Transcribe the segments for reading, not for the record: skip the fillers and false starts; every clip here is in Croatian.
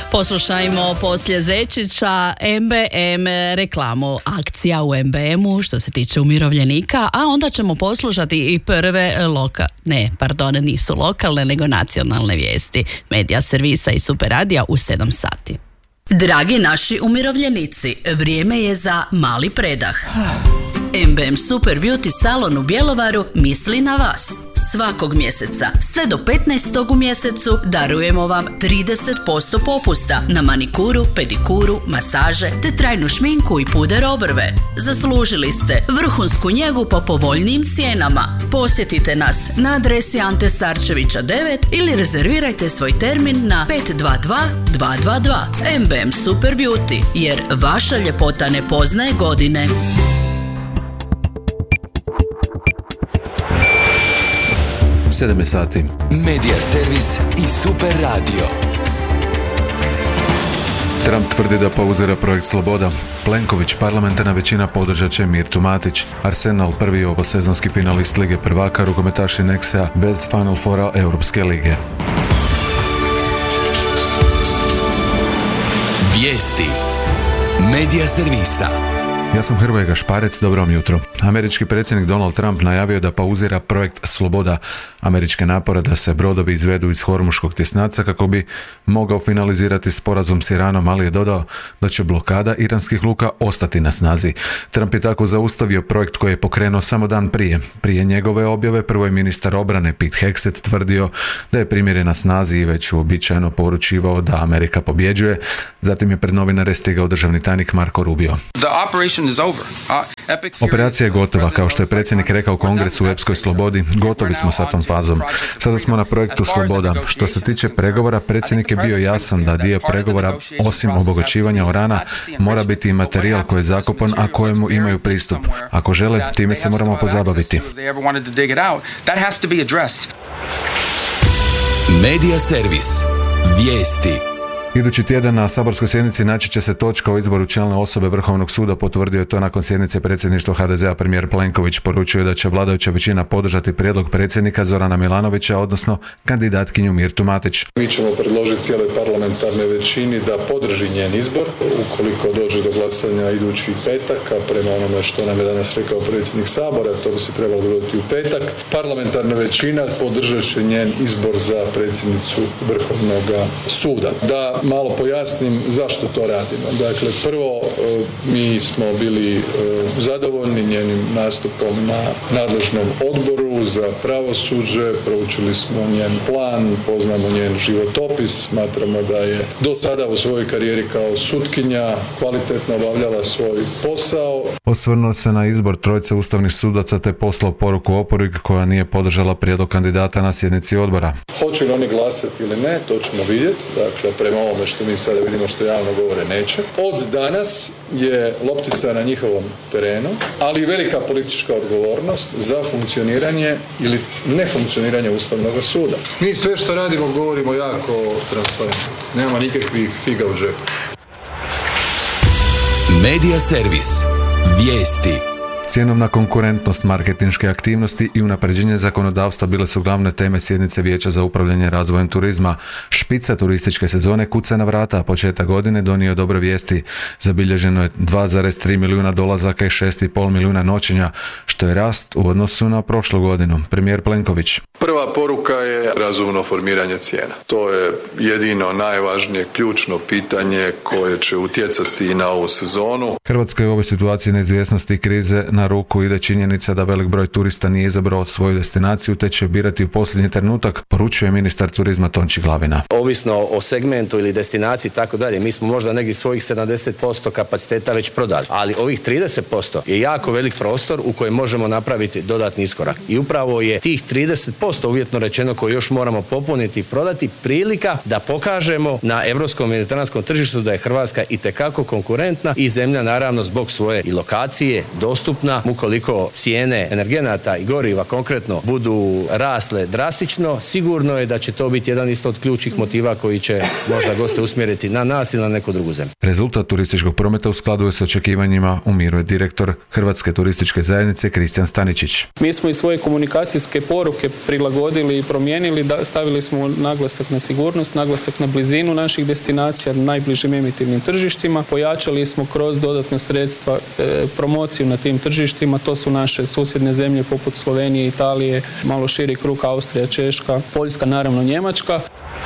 Poslušajmo poslije Zečića MBM reklamu, akcija u MBM-u što se tiče umirovljenika, a onda ćemo poslušati i prve nisu lokalne nego nacionalne vijesti Medija servisa i Super radija u 7 sati. Dragi naši umirovljenici, vrijeme je za mali predah. MBM Super Beauty salon u Bjelovaru misli na vas. Svakog mjeseca, sve do 15. u mjesecu, darujemo vam 30% popusta na manikuru, pedikuru, masaže te trajnu šminku i puder obrve. Zaslužili ste vrhunsku njegu po povoljnijim cijenama. Posjetite nas na adresi Ante Starčevića 9 ili rezervirajte svoj termin na 522 222. MBM Super Beauty, jer vaša ljepota ne poznaje godine. 7 sati. Medija servis i Super radio. Trump tvrdi da pauzira projekt Sloboda. Plenković, parlamentarna većina podržat će Mirtu Matić. Arsenal, prvi ovosezonski finalist Lige prvaka, rukometaši Nexea bez Final Fora Europske lige. Vijesti. Medija servisa. Ja sam Hrvoje Gašparec, dobro vam jutro. Američki predsjednik Donald Trump najavio da pauzira projekt Sloboda, američke napore da se brodovi izvedu iz Hormuškog tjesnaca kako bi mogao finalizirati sporazum s Iranom, ali je dodao da će blokada iranskih luka ostati na snazi. Trump je tako zaustavio projekt koji je pokrenuo samo dan prije. Prije njegove objave prvo je ministar obrane Pete Hegseth tvrdio da je primirje na snazi i već uobičajeno poručivao da Amerika pobjeđuje. Zatim je pred novinare stigao državni tajnik Marco Rubio. Operacija je gotova, kao što je predsjednik rekao Kongresu u Epskoj slobodi, gotovi smo sa tom fazom. Sada smo na projektu Sloboda. Što se tiče pregovora, predsjednik je bio jasan da dio pregovora, osim obogaćivanja urana, mora biti i materijal koji je zakopan, a kojemu imaju pristup. Ako žele, time se moramo pozabaviti. Medija servis. Vijesti. Idući tjedan na saborskoj sjednici naći će se točka o izboru čelne osobe Vrhovnog suda, potvrdio je to nakon sjednice predsjedništva HDZ-a. Premijer Plenković poručuje da će vladajuća većina podržati prijedlog predsjednika Zorana Milanovića, odnosno kandidatkinju Mirtu Matić. Mi ćemo predložiti cijeloj parlamentarnoj većini da podrži njen izbor ukoliko dođe do glasanja idući petak, a prema onome što nam je danas rekao predsjednik Sabora, to bi se trebalo dogoditi u petak. Parlamentarna većina podržat će njen izbor za predsjednicu Vrhovnog suda. Da malo pojasnim zašto to radimo. Dakle, prvo, mi smo bili zadovoljni njenim nastupom na nadležnom odboru za pravosuđe, proučili smo njen plan, poznamo njen životopis, smatramo da je do sada u svojoj karijeri kao sutkinja kvalitetno obavljala svoj posao. Osvrnuo se na izbor trojice ustavnih sudaca te poslao poruku oporbi koja nije podržala prijedlog kandidata na sjednici odbora. Hoće li oni glasati ili ne, to ćemo vidjeti. Dakle, prema ovome što mi sada vidimo, što javno govore, neće. Od danas je loptica na njihovom terenu, ali i velika politička odgovornost za funkcioniranje ili nefunkcioniranje Ustavnog suda. Mi sve što radimo govorimo jako transparentno. Nema nikakvih figa u džepu. Medija servis. Vijesti. Cjenovna konkurentnost, marketinške aktivnosti i unapređenje zakonodavstva bile su glavne teme sjednice Vijeća za upravljanje razvojem turizma. Špica turističke sezone kuca na vrata, a početak godine donio dobre vijesti. Zabilježeno je 2,3 milijuna dolazaka i 6,5 milijuna noćenja, što je rast u odnosu na prošlu godinu. Premijer Plenković. Prva poruka je razumno formiranje cijena. To je jedino najvažnije ključno pitanje koje će utjecati na ovu sezonu. Hrvatskoj u ovoj situaciji neizvjesnosti i krize na ruku ide činjenica da velik broj turista nije izabrao svoju destinaciju te će birati u posljednji trenutak, poručuje ministar turizma Tonči Glavina. Ovisno o segmentu ili destinaciji tako dalje, mi smo možda negdje svojih 70% kapaciteta već prodali, ali ovih 30% je jako velik prostor u kojem možemo napraviti dodatni iskorak. I upravo je tih 30% uvjetno rečeno koje još moramo popuniti i prodati prilika da pokažemo na europskom mediteranskom tržištu da je Hrvatska itekako konkurentna i zemlja naravno zbog svoje i lokacije dostupna kuna. Ukoliko cijene energenata i goriva konkretno budu rasle drastično, sigurno je da će to biti jedan isto od ključnih motiva koji će možda goste usmjeriti na nas ili na neku drugu zemlju. Rezultat turističkog prometa u skladu je s očekivanjima, umiruje direktor Hrvatske turističke zajednice Kristijan Staničić. Mi smo i svoje komunikacijske poruke prilagodili i promijenili, stavili smo naglasak na sigurnost, naglasak na blizinu naših destinacija, na najbližim emitivnim tržištima. Pojačali smo kroz dodatna sredstva promociju na tim tržištima, to su naše susjedne zemlje poput Slovenije, Italije, malo širi krug Austrija, Češka, Poljska, naravno Njemačka.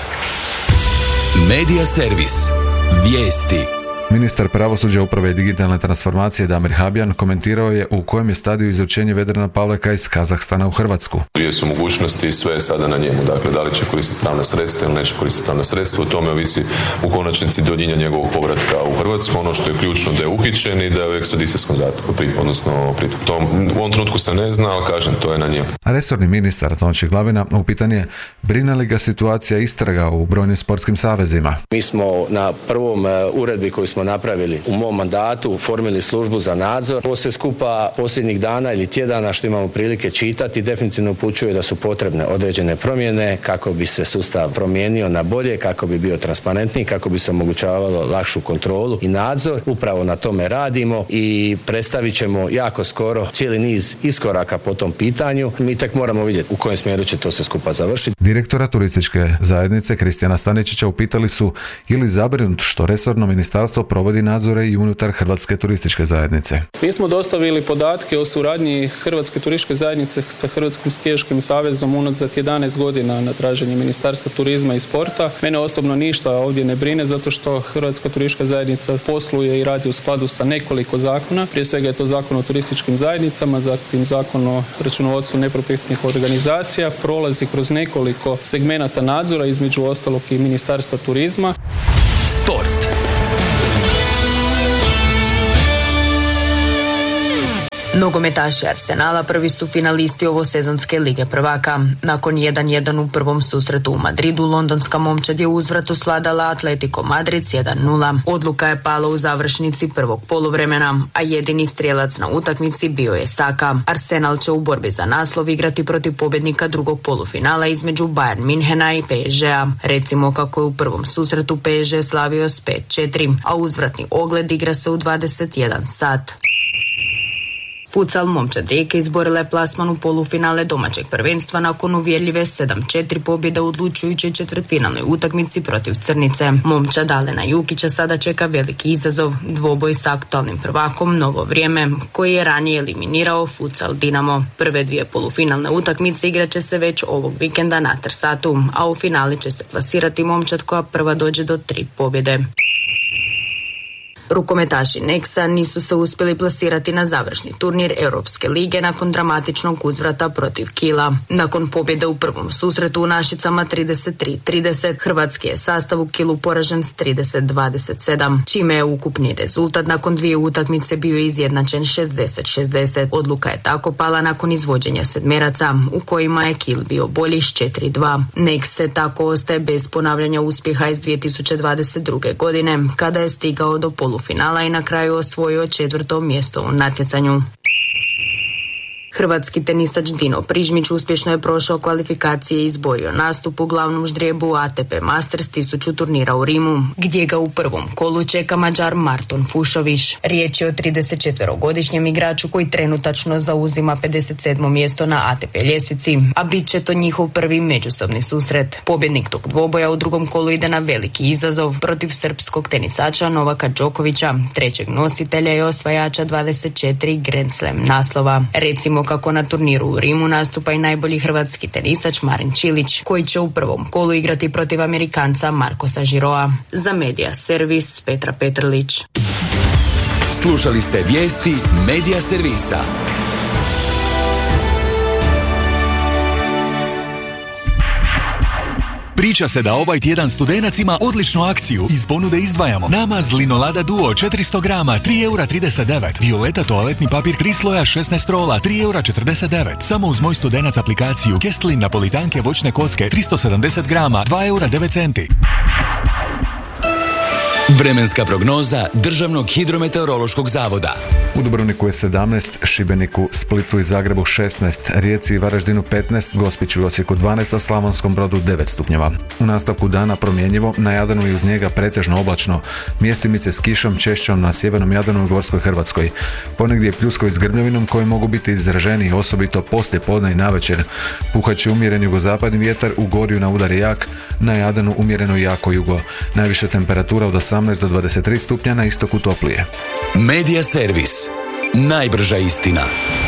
Medija servis. Vijesti. Ministar pravosuđa, uprave i digitalne transformacije Damir Habjan komentirao je u kojem je stadiju izručenje Vedrana Pavleka iz Kazahstana u Hrvatsku. Dvije su mogućnosti, sve je sada na njemu. Dakle, da li će koristiti pravna sredstva ili neće koristiti pravna sredstva, o tome ovisi u konačnici do njega njegovog povratka u Hrvatsku. Ono što je ključno da je uhićen i da je u ekstradicijskom zatvoru, odnosno to u ovom trenutku se ne zna, ali kažem, to je na njemu. A resorni ministar Tonči Glavina upitan je brine li ga situacija istraga u brojnim sportskim savezima. Mi smo na prvom uredbi koju smo napravili u mom mandatu formili službu za nadzor. Poslije skupa posljednjih dana ili tjedana što imamo prilike čitati definitivno upućuje da su potrebne određene promjene kako bi se sustav promijenio na bolje, kako bi bio transparentniji, kako bi se omogućavalo lakšu kontrolu i nadzor. Upravo na tome radimo i predstavit ćemo jako skoro cijeli niz iskoraka po tom pitanju. Mi tek moramo vidjeti u kojem smjeru će to se skupa završiti. Direktora turističke zajednice Kristijana Staničića upitali su ili zabrinut što resorno ministarstvo provodi nadzore i unutar Hrvatske turističke zajednice. Mi smo dostavili podatke o suradnji Hrvatske turističke zajednice sa Hrvatskim skijaškim savezom unazad 11 godina na traženje Ministarstva turizma i sporta. Mene osobno ništa ovdje ne brine zato što Hrvatska turistička zajednica posluje i radi u skladu sa nekoliko zakona. Prije svega je to Zakon o turističkim zajednicama, zatim Zakon o računovodstvu neprofitnih organizacija, prolazi kroz nekoliko segmenata nadzora, između ostalog i Ministarstva turizma. Sport. Nogometaši Arsenala prvi su finalisti ovosezonske Lige prvaka. Nakon 1-1 u prvom susretu u Madridu, londonska momčad je uzvratu svladala Atletico Madrid 1-0. Odluka je pala u završnici prvog poluvremena, a jedini strijelac na utakmici bio je Saka. Arsenal će u borbi za naslov igrati protiv pobjednika drugog polufinala između Bayern Minhena i PSG-a. Recimo kako je u prvom susretu PSG slavio s 5-4, a uzvratni ogled igra se u 21 sat. Futsal momčad Rijeke izborila je plasman u polufinale domaćeg prvenstva nakon uvjerljive 7-4 pobjede u odlučujućoj četvrtfinalnoj utakmici protiv Crnice. Momčad Alena Jukića sada čeka veliki izazov, dvoboj s aktualnim prvakom Novo Vrijeme, koji je ranije eliminirao Futsal Dinamo. Prve dvije polufinalne utakmice igrat će se već ovog vikenda na Trsatu, a u finali će se plasirati momčad koja prva dođe do 3 pobjede. Rukometaši Nexa nisu se uspjeli plasirati na završni turnir Europske lige nakon dramatičnog uzvrata protiv Kila. Nakon pobjede u prvom susretu u Našicama 33-30, hrvatski je sastav u Kilu poražen s 30-27, čime je ukupni rezultat nakon dvije utakmice bio izjednačen 60-60. Odluka je tako pala nakon izvođenja sedmeraca, u kojima je Kil bio bolji s 4-2. Nex se tako ostaje bez ponavljanja uspjeha iz 2022. godine, kada je stigao do polufinala i na kraju osvojio 4. mjesto u natjecanju. Hrvatski tenisač Dino Prižmić uspješno je prošao kvalifikacije i izborio nastup u glavnom ždrijebu ATP Masters 1000 turnira u Rimu, gdje ga u prvom kolu čeka Mađar Marton Fušović. Riječ je o 34-godišnjem igraču koji trenutačno zauzima 57. mjesto na ATP ljestvici, a bit će to njihov prvi međusobni susret. Pobjednik tog dvoboja u drugom kolu ide na veliki izazov protiv srpskog tenisača Novaka Đokovića, trećeg nositelja i osvajača 24 Grand Slam naslova. Recimo kako na turniru u Rimu nastupa i najbolji hrvatski tenisač Marin Čilić, koji će u prvom kolu igrati protiv Amerikanca Marcosa Giroa. Za Medija servis Petra Petrlić. Slušali ste vijesti Medija servisa. Priča se da ovaj tjedan Studenac ima odličnu akciju. Iz ponude izdvajamo namaz Linolada Duo 400 grama, 3,39 €. Violeta toaletni papir 3 sloja 16 rola, 3,49 €. Samo uz Moj Studenac aplikaciju Kestlin napolitanke voćne kocke 370 grama, 2,09 €. Vremenska prognoza Državnog hidrometeorološkog zavoda. U Dubrovniku je 17, Šibeniku, Splitu i Zagrebu 16, Rijeci i Varaždinu 15, Gospiću i Osijeku 12, a Slavonskom Brodu 9 stupnjeva. U nastavku dana promjenjivo, na Jadranu i uz njega pretežno oblačno, mjestimice s kišom češćom na sjevernom Jadranu i Gorskoj Hrvatskoj. Ponegdje pljuskovi s grmljavinom koji mogu biti izraženiji, osobito poslije podne i navečer. Puhat će umjeren jugozapadni vjetar, u Gorju na udar je jak, na Jadranu umjereno jako jugo. Najviša temperatura od 18 do 23 stupnja, na istoku toplije. Medija servis. Najbrža istina.